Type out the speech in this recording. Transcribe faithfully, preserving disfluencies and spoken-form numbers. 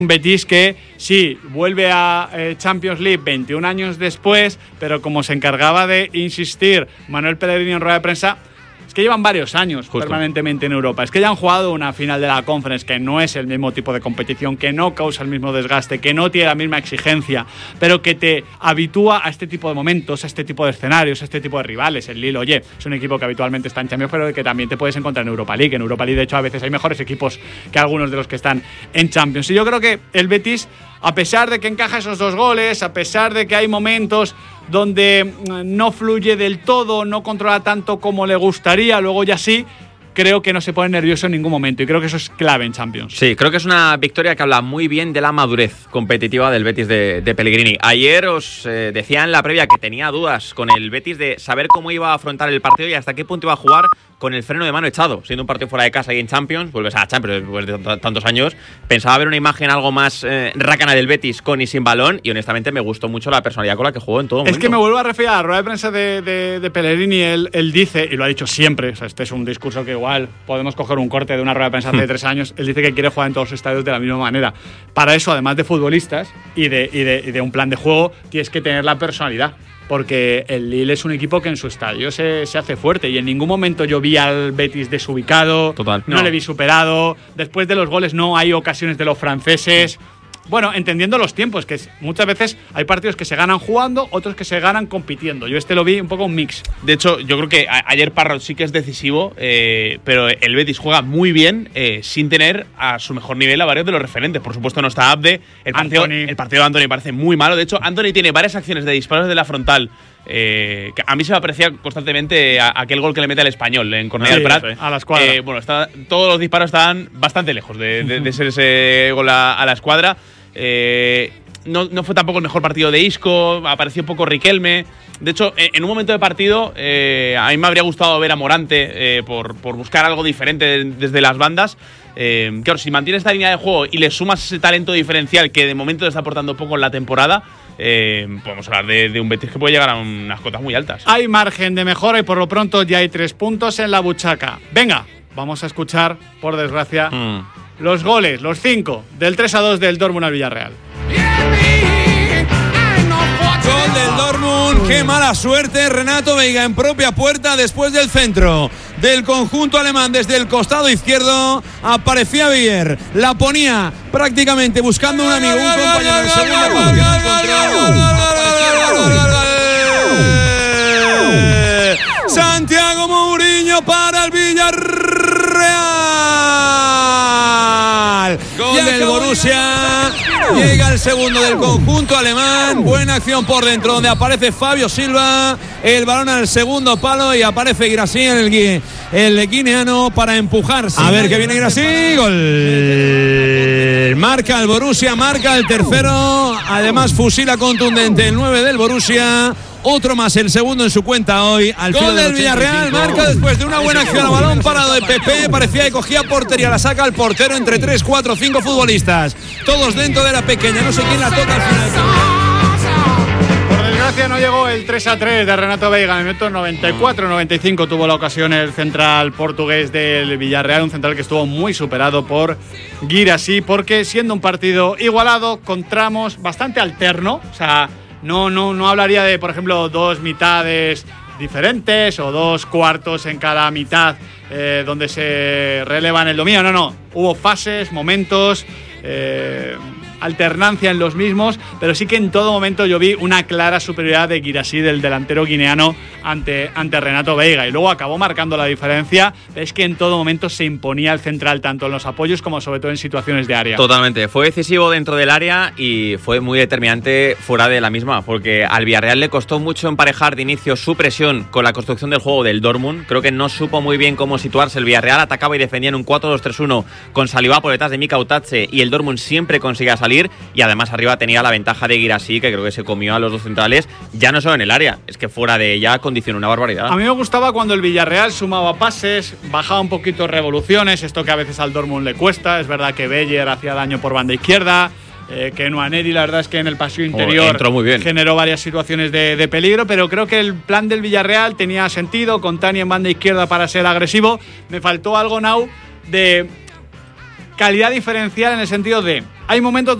Un Betis que sí, vuelve a eh, Champions League veintiún años después, pero como se encargaba de insistir Manuel Pellegrini en rueda de prensa, es que llevan varios años Justo. permanentemente en Europa. Es que ya han jugado una final de la Conference que no es el mismo tipo de competición, que no causa el mismo desgaste, que no tiene la misma exigencia, pero que te habitúa a este tipo de momentos, a este tipo de escenarios, a este tipo de rivales. El Lille, oye, es un equipo que habitualmente está en Champions, pero que también te puedes encontrar en Europa League. En Europa League, de hecho, a veces hay mejores equipos que algunos de los que están en Champions. Y yo creo que el Betis, a pesar de que encaja esos dos goles, a pesar de que hay momentos donde no fluye del todo, no controla tanto como le gustaría, luego ya sí, creo que no se pone nervioso en ningún momento y creo que eso es clave en Champions. Sí, creo que es una victoria que habla muy bien de la madurez competitiva del Betis de, de Pellegrini. Ayer os eh, decía en la previa que tenía dudas con el Betis de saber cómo iba a afrontar el partido y hasta qué punto iba a jugar con el freno de mano echado. Siendo un partido fuera de casa y en Champions, vuelves a Champions después de t- tantos años, pensaba ver una imagen algo más eh, rácana del Betis con y sin balón y honestamente me gustó mucho la personalidad con la que jugó en todo momento. Es que me vuelvo a referir a la rueda de prensa de, de, de Pellegrini. Él, él dice, y lo ha dicho siempre, o sea, este es un discurso que igual podemos coger un corte de una rueda de prensa hace tres años, él dice que quiere jugar en todos los estadios de la misma manera. Para eso, además de futbolistas y de, y de, y de un plan de juego, tienes que tener la personalidad. Porque el Lille es un equipo que en su estadio se, se hace fuerte y en ningún momento yo vi al Betis desubicado, Total. no, no le vi superado, después de los goles no hay ocasiones de los franceses. Bueno, entendiendo los tiempos, que muchas veces hay partidos que se ganan jugando, otros que se ganan compitiendo. Yo este lo vi un poco un mix. De hecho, yo creo que a- ayer Parrot sí que es decisivo, eh, pero el Betis juega muy bien eh, sin tener a su mejor nivel a varios de los referentes. Por supuesto no está Abde, el partido, el partido de Antony parece muy malo. De hecho, Antony tiene varias acciones de disparos de la frontal. Eh, que a mí se me aprecia constantemente a, a aquel gol que le mete al Español en Cornellà Sí, del Prat. sí, a la escuadra. Eh, bueno, está, todos los disparos estaban bastante lejos de, de, de ser ese gol a, a la escuadra. Eh, no, no fue tampoco el mejor partido de Isco, apareció poco Riquelme. De hecho, en un momento de partido, eh, a mí me habría gustado ver a Morante eh, por, por buscar algo diferente desde las bandas. Eh, claro, si mantienes esta línea de juego y le sumas ese talento diferencial que de momento le está aportando poco en la temporada, eh, podemos hablar de, de un Betis que puede llegar a unas cotas muy altas. Hay margen de mejora y por lo pronto ya hay tres puntos en la buchaca. Venga, vamos a escuchar, por desgracia, Mm. los goles, los cinco, del tres a dos del Dortmund al Villarreal. Gol del Dortmund, qué mala suerte. Renato Veiga en propia puerta después del centro del conjunto alemán desde el costado izquierdo. Aparecía Villar, la ponía prácticamente buscando un amigo, un compañero del segundo palo que no encontró. Santiago Mourinho para el Villarreal. Gol del Borussia. Llega el segundo del conjunto alemán. Buena acción por dentro donde aparece Fabio Silva. El balón al segundo palo y aparece Guirassy en el, gui, el guineano para empujarse. A ver que viene Guirassy. Gol. Marca el Borussia, marca el tercero. Además fusila contundente el nueve del Borussia. Otro más, el segundo en su cuenta hoy. Al Gol del Villarreal, marca después de una buena acción a balón parado de Pepe. Parecía que cogía portería, la saca el portero entre tres, cuatro, cinco futbolistas. Todos dentro de la pequeña, no sé quién la toca al final. Por desgracia no llegó el tres a tres de Renato Veiga. En el minuto noventa y cuatro noventa y cinco tuvo la ocasión el central portugués del Villarreal. Un central que estuvo muy superado por Guirassy, porque siendo un partido igualado, con tramos bastante alterno, o sea, No, no, no hablaría de, por ejemplo, dos mitades diferentes o dos cuartos en cada mitad eh, donde se relevan el dominio. No, no. Hubo fases, momentos, eh, alternancia en los mismos, pero sí que en todo momento yo vi una clara superioridad de Guirassy, del delantero guineano, ante, ante Renato Veiga. Y luego acabó marcando la diferencia. Es que en todo momento se imponía el central, tanto en los apoyos como sobre todo en situaciones de área. Totalmente, fue decisivo dentro del área y fue muy determinante fuera de la misma, porque al Villarreal le costó mucho emparejar de inicio su presión con la construcción del juego del Dortmund. Creo que no supo muy bien cómo situarse. El Villarreal atacaba y defendía en un cuatro dos tres uno con Saliba por detrás de Mika Utache y el Dortmund siempre conseguía salir, y además arriba tenía la ventaja de Guirassy, que creo que se comió a los dos centrales, ya no solo en el área, es que fuera de ella condicionó una barbaridad. A mí me gustaba cuando el Villarreal sumaba pases, bajaba un poquito revoluciones, esto que a veces al Dortmund le cuesta. Es verdad que Beyer hacía daño por banda izquierda, eh, que Nwaneri, la verdad es que en el pasillo interior oh, entró muy bien. Generó varias situaciones de, de peligro, pero creo que el plan del Villarreal tenía sentido, con Tani en banda izquierda para ser agresivo. Me faltó algo, Nau, de calidad diferencial en el sentido de hay momentos